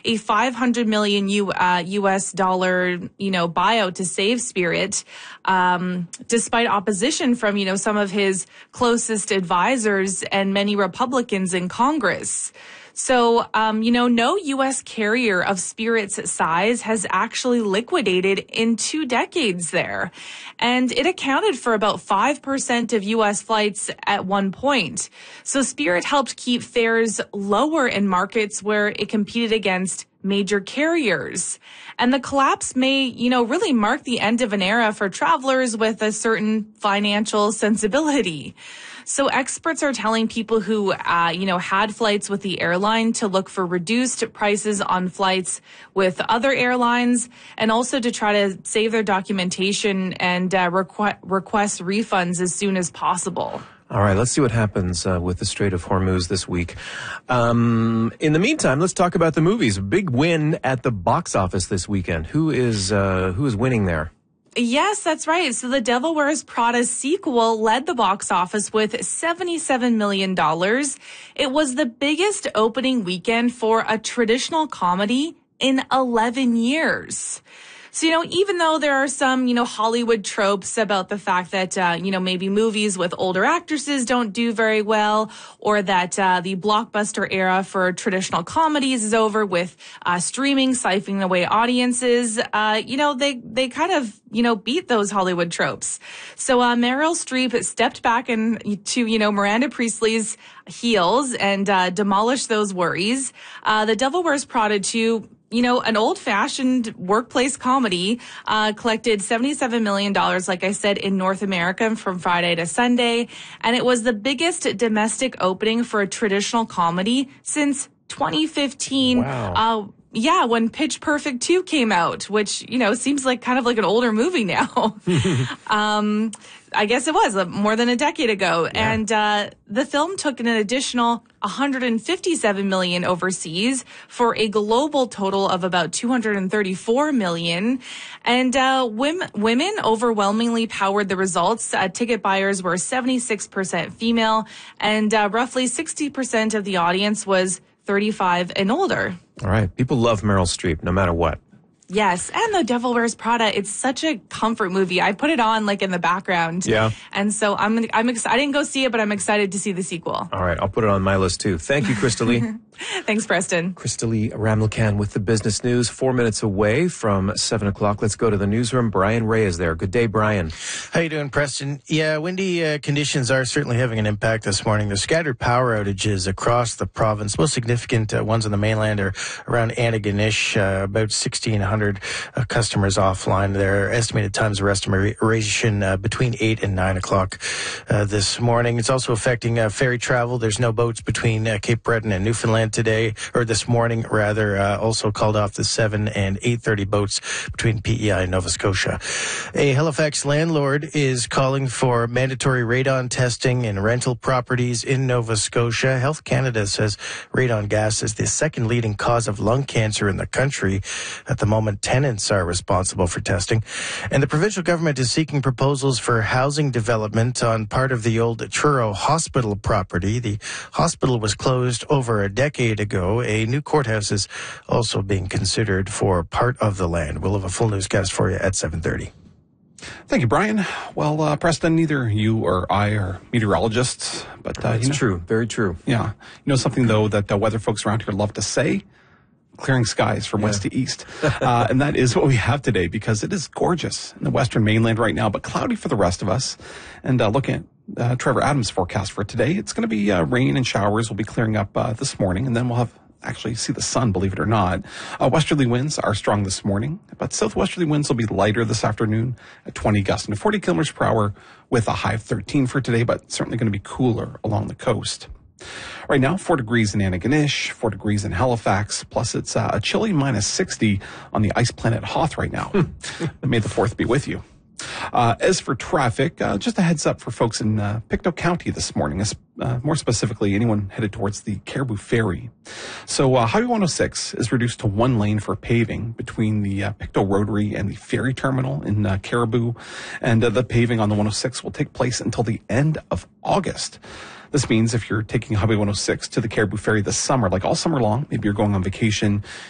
a $500 million US dollar, buyout to save Spirit, despite opposition from, some of his closest advisors and many Republicans in Congress. So, no U.S. carrier of Spirit's size has actually liquidated in 2 decades there. And it accounted for about 5% of U.S. flights at one point. So Spirit helped keep fares lower in markets where it competed against major carriers. And the collapse may, really mark the end of an era for travelers with a certain financial sensibility. So experts are telling people who, had flights with the airline to look for reduced prices on flights with other airlines, and also to try to save their documentation and request refunds as soon as possible. All right, let's see what happens with the Strait of Hormuz this week. In the meantime, let's talk about the movies. Big win at the box office this weekend. Who is winning there? Yes, that's right. So The Devil Wears Prada sequel led the box office with $77 million. It was the biggest opening weekend for a traditional comedy in 11 years. So, even though there are some, Hollywood tropes about the fact that, maybe movies with older actresses don't do very well, or that the blockbuster era for traditional comedies is over with streaming siphoning away audiences, they kind of, beat those Hollywood tropes. So Meryl Streep stepped back to Miranda Priestley's heels and demolished those worries. The Devil Wears Prada 2, an old-fashioned workplace comedy, collected $77 million, like I said, in North America from Friday to Sunday. And it was the biggest domestic opening for a traditional comedy since 2015. Wow. When Pitch Perfect 2 came out, which, seems like kind of like an older movie now. I guess it was more than a decade ago. Yeah. And the film took an additional $157 million overseas for a global total of about $234 million. And women overwhelmingly powered the results. Ticket buyers were 76% female, and roughly 60% of the audience was 35 and older. All right. People love Meryl Streep, no matter what. Yes, and The Devil Wears Prada, it's such a comfort movie. I put it on in the background. Yeah. And so I'm excited. I didn't go see it, but I'm excited to see the sequel. All right, I'll put it on my list too. Thank you, Crystalie. Thanks, Preston. Crystalie Ramilcan with the business news. 4 minutes away from 7 o'clock. Let's go to the newsroom. Brian Ray is there. Good day, Brian. How you doing, Preston? Yeah, windy conditions are certainly having an impact this morning. There's scattered power outages across the province. Most significant ones on the mainland are around Antigonish, about 1,600 customers offline. Their estimated times of restoration between 8 and 9 o'clock this morning. It's also affecting ferry travel. There's no boats between Cape Breton and Newfoundland today, or this morning rather. Also called off the 7 and 8:30 boats between PEI and Nova Scotia. A Halifax landlord is calling for mandatory radon testing in rental properties in Nova Scotia. Health Canada says radon gas is the second leading cause of lung cancer in the country. At the moment, tenants are responsible for testing. And the provincial government is seeking proposals for housing development on part of the old Truro Hospital property. The hospital was closed over a decade ago. A new courthouse is also being considered for part of the land. We'll have a full newscast for you at 7:30. Thank you, Brian. Well, Preston, neither you or I are meteorologists, but it's true. Very true. Yeah. Something, though, that the weather folks around here love to say? Clearing skies from west to east. And that is what we have today, because it is gorgeous in the western mainland right now, but cloudy for the rest of us. And looking at Trevor Adams' forecast for today, it's going to be rain and showers will be clearing up this morning, and then we'll actually see the sun, believe it or not. Westerly winds are strong this morning, but southwesterly winds will be lighter this afternoon at 20 gusts and 40 kilometers per hour with a high of 13 for today, but certainly going to be cooler along the coast. Right now, 4 degrees in Antigonish, 4 degrees in Halifax, plus it's a chilly minus 60 on the ice planet Hoth right now. May the 4th be with you. As for traffic, just a heads up for folks in Pictou County this morning, more specifically anyone headed towards the Caribou Ferry. So Highway 106 is reduced to 1 lane for paving between the Pictou Rotary and the ferry terminal in Caribou, and the paving on the 106 will take place until the end of August. This means if you're taking Highway 106 to the Caribou Ferry this summer, like all summer long, maybe you're going on vacation,